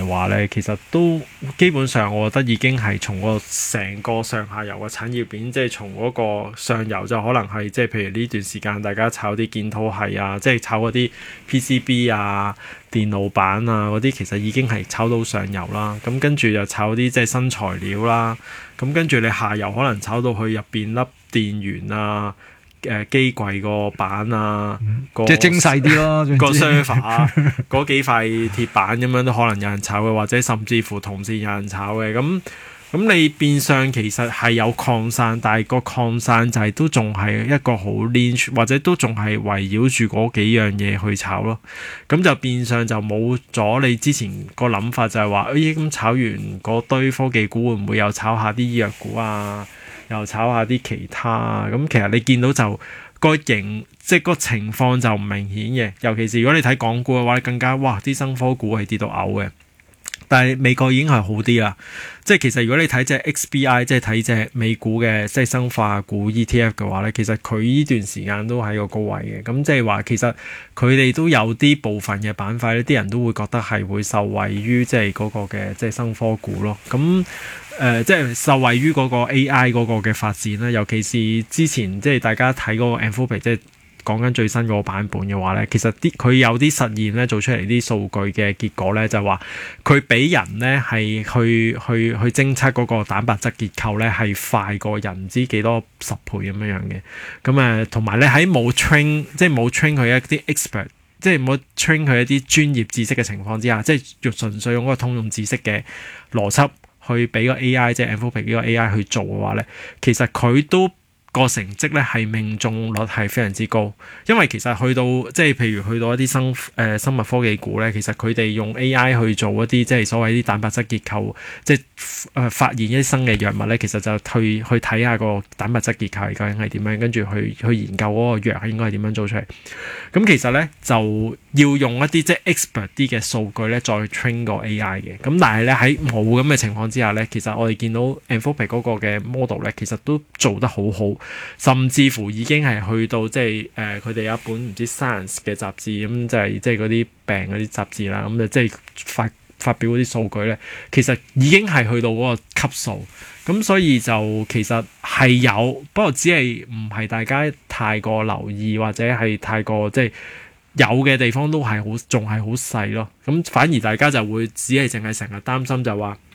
嘅話咧，其實都基本上我覺得已經係從個成個上下游嘅產業鏈，即係從嗰個上游就可能係即係譬如呢段時間大家炒啲建土係啊，即係炒嗰啲 PCB 啊、電路板啊嗰啲，其實已經係炒到上游啦。咁跟住又炒啲即係新材料啦。咁跟住你下游可能炒到去入邊粒電源啊。機櫃個板啊， 即係精細啲咯， 個 server 啊，嗰幾塊鐵板咁樣都可能有人炒嘅，或者甚至乎同時有人炒嘅。咁你變相其實係有擴散，但係個擴散就係都仲係一個好 niche， 或者都仲係圍繞住嗰幾樣嘢去炒咯。咁就變相就冇咗你之前個諗法，就係話咁炒完嗰堆科技股會唔會又炒下啲醫藥股啊？又炒下啲其他啊，咁其實你見到就個即係個情況就唔明顯嘅，尤其是如果你睇港股嘅話，更加啲生科股係跌到嘔嘅。但係美國已經係好啲啦，即係其實如果你睇隻 XBI， 即係睇隻美股嘅即係生化股 ETF 嘅話咧，其實佢呢段時間都喺個高位嘅，咁即係話其實佢哋都有啲部分嘅板塊咧，啲人都會覺得係會受惠於即係嗰個嘅即係生科股咯，咁即係受惠於嗰個 AI 嗰個嘅發展啦，尤其是之前即係大家睇嗰個 Anthropic 即係講緊最新嗰個版本嘅話咧，其實佢有啲實驗咧做出嚟啲數據嘅結果咧，就話佢俾人咧係去偵測嗰個蛋白質結構咧係快過人唔知幾多10倍咁樣嘅。咁同埋咧喺冇 train 佢一啲 expert， 即係冇 train 佢一啲專業知識嘅情況之下，即係純粹用嗰個通用知識嘅邏輯去俾個 AI， 即係 Anthropic 呢個 AI 去做嘅話咧，其實佢都個成績咧係命中率係非常之高，因為其實去到即係譬如去到一啲生物科技股咧，其實佢哋用 AI 去做一啲即係所謂啲蛋白質結構，即係發現一啲新嘅藥物咧，其實就去睇下個蛋白質結構究竟係點樣，跟住去研究嗰個藥係應該係點樣做出嚟。咁其實咧就要用一啲即係 expert 啲嘅數據咧，再 train 個 AI 嘅。咁但係咧喺冇咁嘅情況之下咧，其實我哋見到 Anthropic 嗰個嘅 model 咧，其實都做得好好。甚至乎已經係去到即係佢哋有一本唔知 Science 嘅雜誌，咁就係即係嗰啲病嗰啲雜誌啦，咁就即係發表嗰啲數據咧，其實已經係去到嗰個級數，咁所以就其實係有，不過只係唔係大家太過留意或者係太過即係有嘅地方都係仲係好細咯，咁反而大家就會只係淨係成日擔心就話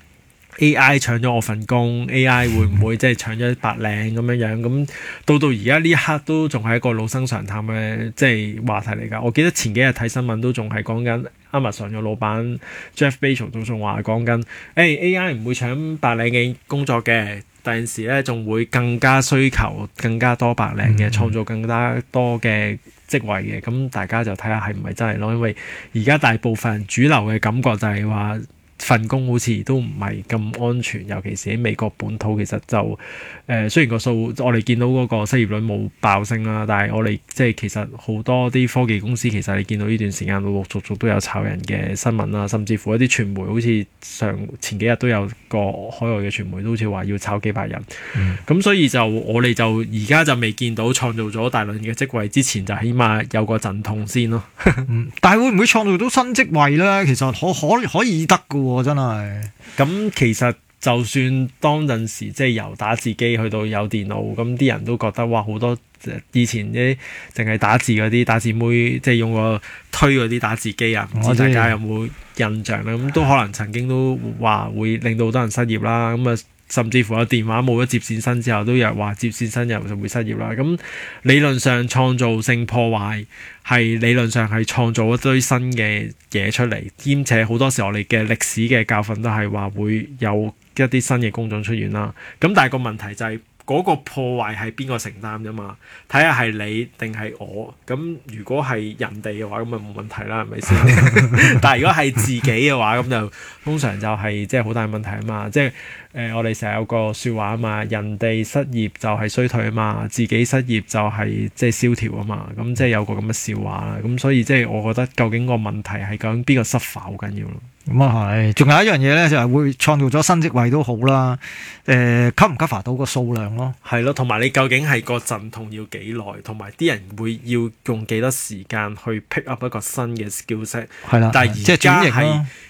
AI 搶咗我份工 ，AI 會唔會即係搶咗白領咁樣？咁到而家呢一刻都仲係一個老生常談嘅即係話題嚟㗎。我記得前幾日睇新聞都仲係講緊 Amazon 嘅老闆 Jeff Bezos 都仲話講緊，AI 唔會搶白領嘅工作嘅，第陣時咧仲會更加需求更加多白領嘅，創造更加多嘅職位嘅。咁大家就睇下係唔係真係咯？因為而家大部分主流嘅感覺就係話，份工好似都唔係咁安全，尤其是喺美國本土，其實就雖然個數我哋見到嗰個失業率冇爆升啦，但係我哋即係其實好多啲科技公司其實你見到呢段時間陸陸續續都有炒人嘅新聞啦，甚至乎一啲傳媒好似前幾日都有個海外嘅傳媒都好似話要炒幾百人，咁所以就我哋就而家就未見到創造咗大量嘅職位之前，就起碼有個陣痛先咯。 但係會唔會創造到新職位咧？其實可以得㗎喎，真係。咁其實就算當陣時即係由打字機去到有電腦，咁啲人都覺得哇好多以前啲淨係打字嗰啲打字妹，即係用個推嗰啲打字機啊，唔知大家有冇印象咧？咁都可能曾經都話會令到好多人失業啦。咁啊，甚至乎有電話冇咗接線生之後，都有人話接線生又就會失業啦。咁理論上創造性破壞係理論上係創造一堆新嘅嘢出嚟，兼且好多時我哋嘅歷史嘅教訓都係話會有一啲新嘅工種出現啦。咁但係個問題就係嗰個破壞係邊個承擔啫嘛？睇下係你定係我。咁如果係人哋嘅話，咁咪冇問題啦，係咪先？但係如果係自己嘅話，咁就通常就係即係好大問題啊嘛。即係我哋成日有個説話啊嘛，人哋失業就係衰退啊嘛，自己失業就係即係蕭條啊嘛。咁即係有個咁嘅笑話啦。咁所以即係我覺得究竟個問題係究竟邊個失法好緊要咯。 咁啊係，仲有一樣嘢咧，就係會創造咗新職位都好啦。cover 唔 cover 到個數量咯？係咯， 同埋你究竟係個陣痛要幾耐，同埋啲人會要用幾多時間去 pick up 一個新嘅 skill set。 係啦， 但係而家係